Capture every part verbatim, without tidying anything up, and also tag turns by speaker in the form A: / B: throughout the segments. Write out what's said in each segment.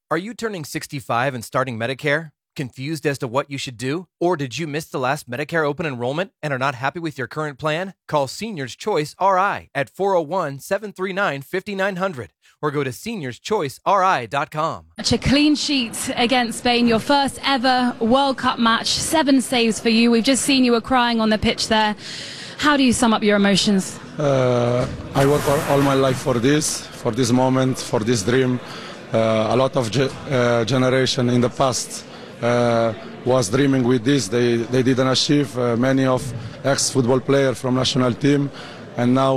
A: Are you turning sixty-five and starting Medicare? Confused as to what you should do? Or did you miss the last Medicare open enrollment and are not happy with your current plan? Call Seniors Choice R I at four oh one, seven three nine, five nine zero zero or go to seniors choice r i dot com.
B: Such a clean sheet against Spain, your first ever World Cup match, seven saves for you. We've just seen you were crying on the pitch there. How do you sum up your emotions?
C: Uh, I work all my life for this, for this moment, for this dream. Uh, a lot of ge- uh, generation in the past uh, was dreaming with this. They they didn't achieve. Uh, many of ex-football players from national team, and now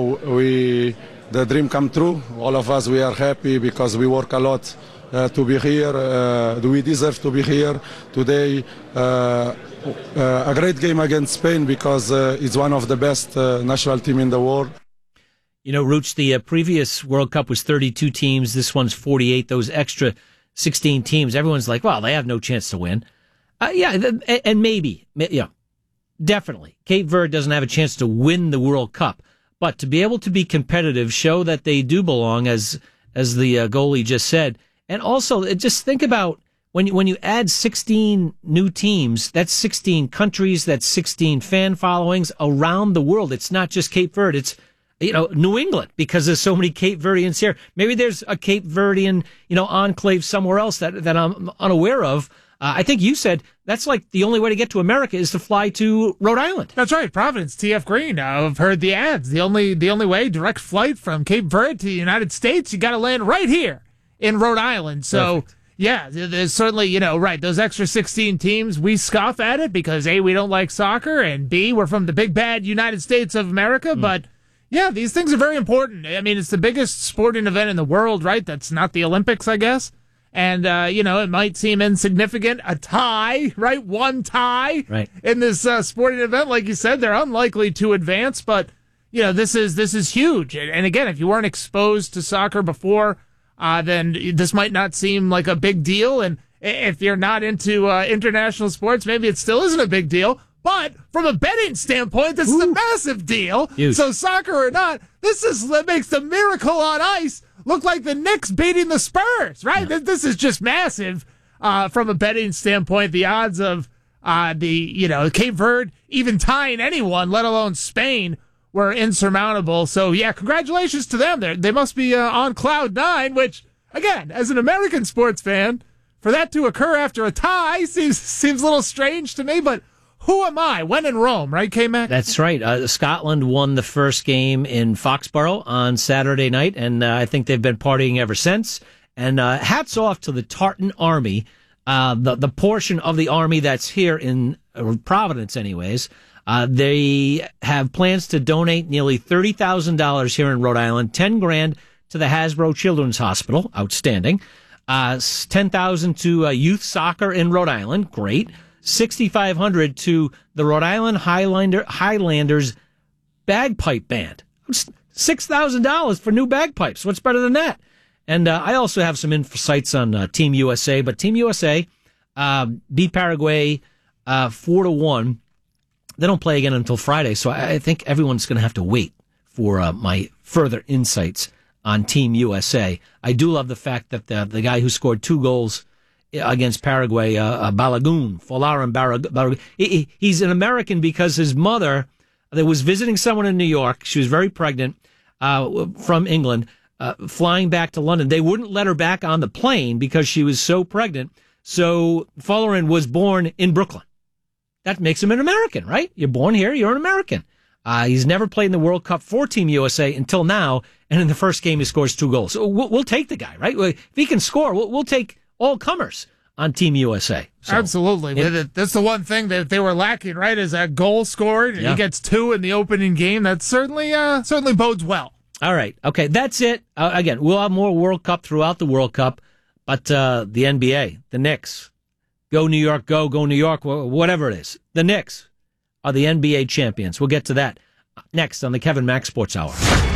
C: we the dream come true. All of us, we are happy because we work a lot uh, to be here. Uh, we deserve to be here today. Uh, uh, a great game against Spain because uh, it's one of the best uh, national team in the world.
D: You know, Rooch, the uh, previous World Cup was thirty-two teams. This one's forty-eight. Those extra sixteen teams, everyone's like, well, they have no chance to win. Uh, yeah, th- and maybe, yeah, definitely. Cape Verde doesn't have a chance to win the World Cup. But to be able to be competitive, show that they do belong, as as the uh, goalie just said. And also, just think about when you, when you add sixteen new teams, that's sixteen countries, that's sixteen fan followings around the world. It's not just Cape Verde. It's, you know, New England, because there's so many Cape Verdeans here. Maybe there's a Cape Verdean, you know, enclave somewhere else that, that I'm unaware of. Uh, I think you said that's like the only way to get to America is to fly to Rhode Island.
E: That's right, Providence, T F Green. Uh, I've heard the ads. The only the only way, direct flight from Cape Verde to the United States, you got to land right here in Rhode Island. So, perfect. Yeah, there's certainly, you know, right, those extra sixteen teams, we scoff at it because, A, we don't like soccer, and B, we're from the big bad United States of America, mm. but... Yeah, these things are very important. I mean, it's the biggest sporting event in the world, right? That's not the Olympics, I guess. And, uh, you know, it might seem insignificant. A tie, right? One tie
D: right.
E: in this uh, sporting event. Like you said, they're unlikely to advance. But, you know, this is this is huge. And, again, if you weren't exposed to soccer before, uh, then this might not seem like a big deal. And if you're not into uh, international sports, maybe it still isn't a big deal. But from a betting standpoint, this Ooh. is a massive deal.
D: Huge.
E: So soccer or not, this is that makes the Miracle on Ice look like the Knicks beating the Spurs, right? Yeah. This is just massive uh, from a betting standpoint. The odds of uh, the you know Cape Verde even tying anyone, let alone Spain, were insurmountable. So yeah, congratulations to them. They they must be uh, on cloud nine. Which again, as an American sports fan, for that to occur after a tie seems seems a little strange to me, but. Who am I? When in Rome, right, K-Mac?
D: That's right. Uh, Scotland won the first game in Foxborough on Saturday night, and uh, I think they've been partying ever since. And uh, hats off to the Tartan Army, uh, the, the portion of the Army that's here in uh, Providence anyways. Uh, they have plans to donate nearly thirty thousand dollars here in Rhode Island, ten grand to the Hasbro Children's Hospital. Outstanding. Uh, ten thousand dollars to uh, youth soccer in Rhode Island. Great. sixty-five hundred dollars to the Rhode Island Highlander, Highlanders Bagpipe Band. six thousand dollars for new bagpipes. What's better than that? And uh, I also have some insights on uh, Team U S A, but Team U S A uh, beat Paraguay uh, four to one. They don't play again until Friday, so I, I think everyone's going to have to wait for uh, my further insights on Team U S A. I do love the fact that the, the guy who scored two goals against Paraguay, uh, uh, Balogun, Folarin Balogun. He, he's an American because his mother that was visiting someone in New York. She was very pregnant uh, from England, uh, flying back to London. They wouldn't let her back on the plane because she was so pregnant. So Folarin was born in Brooklyn. That makes him an American, right? You're born here, you're an American. Uh, he's never played in the World Cup for Team U S A until now, and in the first game he scores two goals. So we'll, we'll take the guy, right? If he can score, we'll, we'll take all comers on Team U S A. So,
E: absolutely. It, That's the one thing that they were lacking, right? Is that goal scored, and yeah. he gets two in the opening game. That certainly uh, certainly bodes well.
D: All right. Okay, that's it. Uh, again, we'll have more World Cup throughout the World Cup, but uh, the N B A, the Knicks, go New York, go, go New York, whatever it is. The Knicks are the N B A champions. We'll get to that next on the Kevin Mack Sports Hour.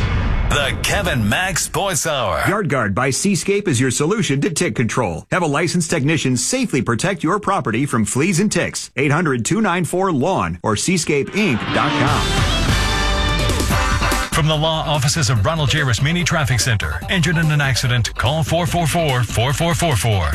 F: The Kevin Mack Sports Hour.
G: YardGuard by Seascape is your solution to tick control. Have a licensed technician safely protect your property from fleas and ticks. eight hundred, two nine four, lawn or seascape inc dot com.
F: From the law offices of Ronald J. Rasmini Traffic Center. Injured in an accident? Call four four four, four four four four.